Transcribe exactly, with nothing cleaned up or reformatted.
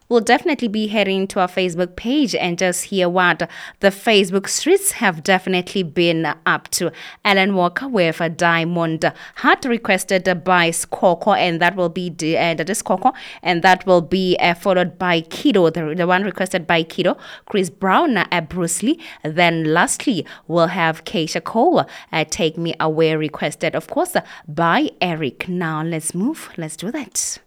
we'll definitely be heading to our Facebook page and just hear what the Facebook streets have definitely been up to. Alan Walker with a Diamond Heart requested by Skoko, and that will be the, uh, that is Skoko, and that will be uh, followed by Kido, the, the one requested by Kido, Chris Brown, uh, Bruce Lee. Then lastly, we'll have Keisha Cole, uh, Take Me Away, requested, of course, uh, by Eric. Now let's move. Let's do that.